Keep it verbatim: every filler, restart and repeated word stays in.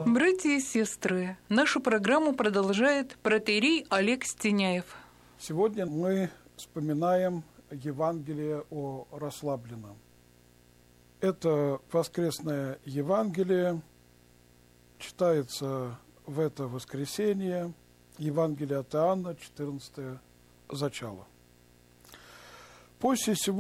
Братья и сестры, нашу программу продолжает протоиерей Олег Стеняев. Сегодня мы вспоминаем Евангелие о расслабленном. Это воскресное Евангелие читается в это воскресенье, Евангелие от Иоанна, четырнадцатое зачало. После сего